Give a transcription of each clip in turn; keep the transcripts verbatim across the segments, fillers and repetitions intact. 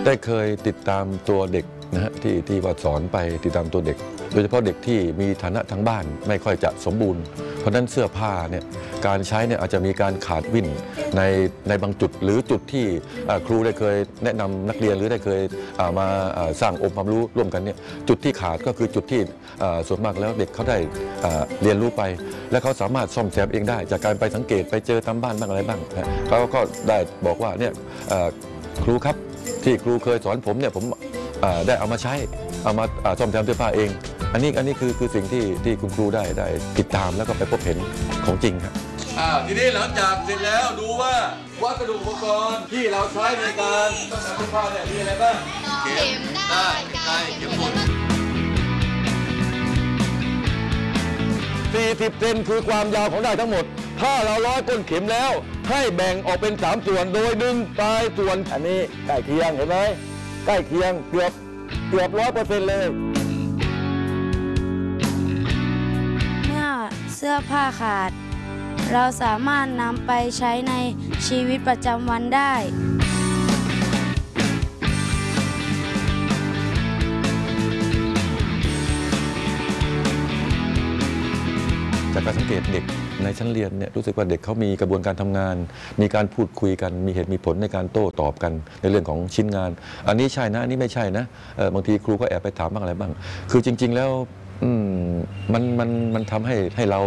ได้เคยติดตามตัวเด็กนะฮะที่ที่ว่าสอนไปติดตามตัวเด็กโดยเฉพาะเด็กที่มีฐานะทางบ้านไม่ค่อยจะสมบูรณ์เพราะฉะนั้นเสื้อผ้าเนี่ยการใช้เนี่ยอาจจะมีการขาดวิ่นในในบางจุดหรือจุดที่ครูได้เคยแนะนำนักเรียนหรือได้เคยมาสร้างองค์ความรู้ร่วมกันเนี่ยจุดที่ขาดก็คือจุดที่ส่วนมากแล้วเด็กเขาได้เรียนรู้ไปและเขาสามารถซ่อมแซมเองได้จากการไปสังเกตไปเจอตามบ้านบ้างอะไรบ้างเขาก็ได้บอกว่าเนี่ยครูครับที่ครูเคยสอนผมเนี่ยผมได้เอามาใช้เอามาซ่อมแซมเสื้อผ้าเองอันนี้อันนี้คือคือสิ่งที่ที่คุณครูได้ได้ติดตามแล้วก็ไปพบเห็นของจริงครับทีนี้หลังจากเสร็จแล้วดูว่าวัสดุอุปกรณ์ที่เราใช้ในการซ่อมแซมเสื้อผ้าเนี่ยมีอะไรบ้างเข็มได้ไกลเข็มหมุนสี่สิบเซนคือความยาวของได้ทั้งหมดถ้าเราร้อยก้นเข็มแล้วให้แบ่งออกเป็นสามส่วนโดยดึงปลายส่วนอันนี้ใกล้เคียงเห็นไหมใกล้เคียงเกือบเกือบร้อยเปอร์เซ็นต์เลยเมื่อเสื้อผ้าขาดเราสามารถนำไปใช้ในชีวิตประจำวันได้จากการสังเกตเด็กในชั้นเรียนเนี่ยรู้สึกว่าเด็กเขามีกระบวนการทำงานมีการพูดคุยกันมีเหตุมีผลในการโต้ตอบกันในเรื่องของชิ้นงานอันนี้ใช่นะอันนี้ไม่ใช่นะบางทีครูก็แอบไปถามบ้างอะไรบ้างคือจริงๆแล้วมันมันมันทำให้ให้เรา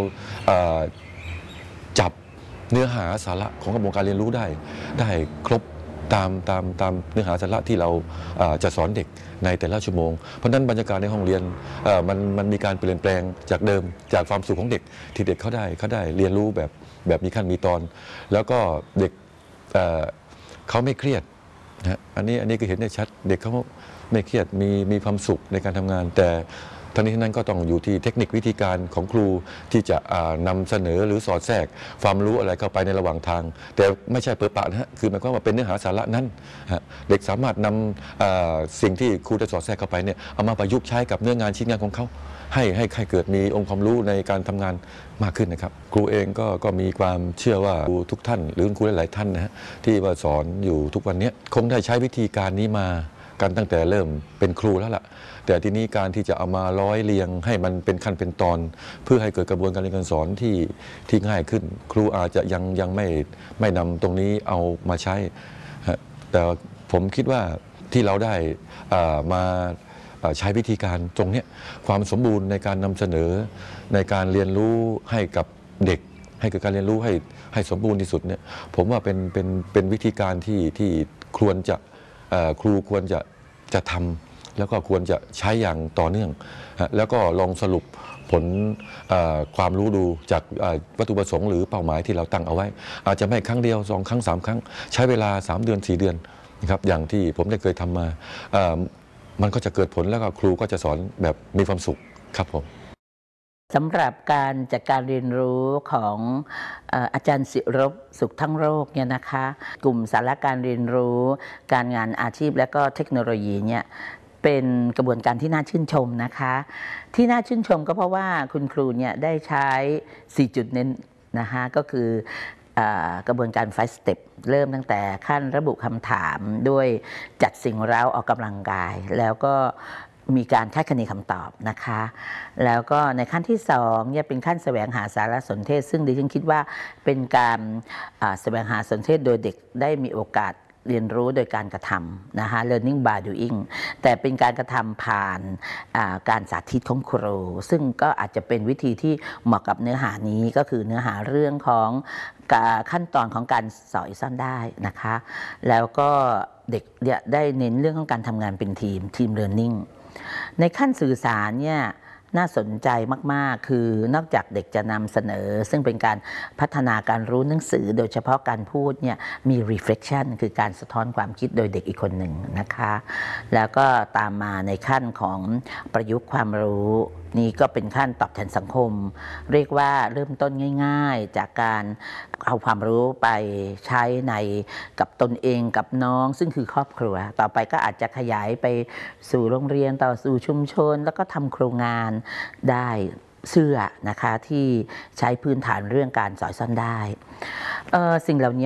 จับเนื้อหาสาระของกระบวนการเรียนรู้ได้ได้ครบตามตามตามเนื้อหาสาระที่เราจะสอนเด็กในแต่ละชั่วโมงเพราะนั้นบรรยากาศในห้องเรียนมันมันมีการเปลี่ยนแปลงจากเดิมจากความสุขของเด็กที่เด็กเขาได้เขาได้เรียนรู้แบบแบบมีขั้นมีตอนแล้วก็เด็กเขาไม่เครียดนะอันนี้อันนี้ก็เห็นได้ชัดเด็กเขาไม่เครียดมีมีความสุขในการทำงานแต่ทั้งนี้ทั้งนั้นก็ต้องอยู่ที่เทคนิควิธีการของครูที่จะนำเสนอหรือสอดแทรกความรู้อะไรเข้าไปในระหว่างทางแต่ไม่ใช่เปิดปะนะฮะคือหมายความว่าเป็นเนื้อหาสาระนั้นเด็กสามารถนำสิ่งที่ครูจะสอดแทรกเข้าไปเนี่ยเอามาประยุกต์ใช้กับเนื้องานชิ้นงานของเขาให้ให้ให้เกิดมีองค์ความรู้ในการทำงานมากขึ้นนะครับครูเองก็ก็มีความเชื่อว่าครูทุกท่านหรือครูหลายๆท่านนะฮะที่ว่าสอนอยู่ทุกวันนี้คงได้ใช้วิธีการนี้มากันตั้งแต่เริ่มเป็นครูแล้วล่ะแต่ทีนี้การที่จะเอามาร้อยเรียงให้มันเป็นขั้นเป็นตอนเพื่อให้เกิดกระบวนการเรียนการสอนที่ที่ง่ายขึ้นครูอาจจะยังยังไม่ไม่นำตรงนี้เอามาใช้แต่ผมคิดว่าที่เราได้มาใช้วิธีการตรงนี้ความสมบูรณ์ในการนำเสนอในการเรียนรู้ให้กับเด็กให้เกิดการเรียนรู้ให้ให้สมบูรณ์ที่สุดเนี่ยผมว่าเป็นเป็นเป็นวิธีการที่ที่ควรจะครูควรจะจะทำแล้วก็ควรจะใช้อย่างต่อเนื่องแล้วก็ลองสรุปผลความรู้ดูจากวัตถุประสงค์หรือเป้าหมายที่เราตั้งเอาไว้อาจจะไม่ครั้งเดียวสองครั้งสามครั้งใช้เวลาสามเดือนสี่เดือนนะครับอย่างที่ผมได้เคยทำมามันก็จะเกิดผลแล้วก็ครูก็จะสอนแบบมีความสุขครับผมสำหรับการจัดการเรียนรู้ของอาจารย์ศิรพสุขทั้งโลกเนี่ยนะคะกลุ่มสาระการเรียนรู้การงานอาชีพและก็เทคโนโลยีเนี่ยเป็นกระบวนการที่น่าชื่นชมนะคะที่น่าชื่นชมก็เพราะว่าคุณครูเนี่ยได้ใช้สี่จุดเน้นนะคะก็คือกระบวนการไฟว์สเต็ปเริ่มตั้งแต่ขั้นระบุคำถามด้วยจัดสิ่งเร้าออกกำลังกายแล้วก็มีการคาดคะเนคำตอบนะคะแล้วก็ในขั้นที่สองเนี่ยเป็นขั้นแสวงหาสารสนเทศซึ่งดิฉันคิดว่าเป็นการแสวงหาสนเทศโดยเด็กได้มีโอกาสเรียนรู้โดยการกระทำนะคะ learning by doing แต่เป็นการกระทำผ่านการสาธิตของครูซึ่งก็อาจจะเป็นวิธีที่เหมาะกับเนื้อหานี้ก็คือเนื้อหาเรื่องของขั้นตอนของการสอนซ่อนได้นะคะแล้วก็เด็กได้เน้นเรื่องของการทำงานเป็นทีมทีม learning ในขั้นสื่อสารเนี่ยน่าสนใจมากๆคือนอกจากเด็กจะนำเสนอซึ่งเป็นการพัฒนาการรู้หนังสือโดยเฉพาะการพูดเนี่ยมี reflection คือการสะท้อนความคิดโดยเด็กอีกคนหนึ่งนะคะแล้วก็ตามมาในขั้นของประยุกต์ความรู้นี่ก็เป็นขั้นตอบแทนสังคมเรียกว่าเริ่มต้นง่ายๆจากการเอาความรู้ไปใช้ในกับตนเองกับน้องซึ่งคือครอบครัวต่อไปก็อาจจะขยายไปสู่โรงเรียนต่อสู่ชุมชนแล้วก็ทำโครงงานได้เสื้อนะคะที่ใช้พื้นฐานเรื่องการสอนซ่อนได้สิ่งเหล่านี้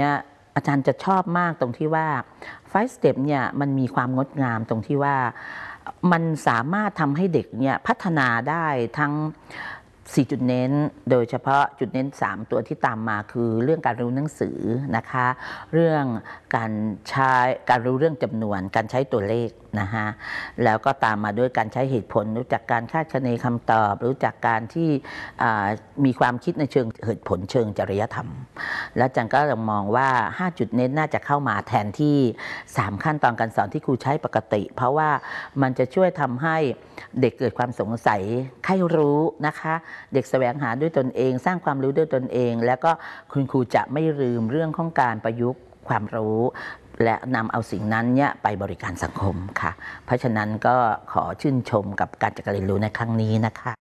อาจารย์จะชอบมากตรงที่ว่า Five Step เนี่ยมันมีความงดงามตรงที่ว่ามันสามารถทำให้เด็กเนี่ยพัฒนาได้ทั้งสี่จุดเน้นโดยเฉพาะจุดเน้นสามตัวที่ตามมาคือเรื่องการรู้หนังสือนะคะเรื่องการใช้การรู้เรื่องจำนวนการใช้ตัวเลขนะฮะแล้วก็ตามมาด้วยการใช้เหตุผลรู้จักการคาดคะเนคำตอบรู้จักการที่มีความคิดในเชิงเหตุผลเชิงจริยธรรมแล้วจันก็ยังมองว่าห้าจุดเน้นน่าจะเข้ามาแทนที่สามขั้นตอนการสอนที่ครูใช้ปกติเพราะว่ามันจะช่วยทำให้เด็กเกิดความสงสัยใคร่รู้นะคะเด็กแสวงหาด้วยตนเองสร้างความรู้ด้วยตนเองแล้วก็คุณครูจะไม่ลืมเรื่องของการประยุกต์ความรู้และนำเอาสิ่งนั้นเนี่ยไปบริการสังคมค่ะเพราะฉะนั้นก็ขอชื่นชมกับการจัดการเรียนรู้ในครั้งนี้นะคะ